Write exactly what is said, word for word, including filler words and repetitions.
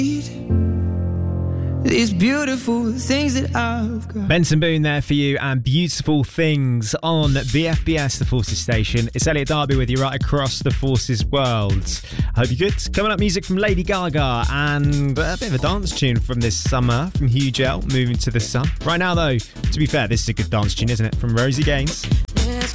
These beautiful things that I've got. Benson Boone there for you, and Beautiful Things on B F B S, the Forces station. It's Elliot Darby with you right across the Forces world. I hope you're good. Coming up, music from Lady Gaga and a bit of a dance tune from this summer from Hugh Gel, Moving to the Sun. Right now, though, to be fair, this is a good dance tune, isn't it? From Rosie Gaines.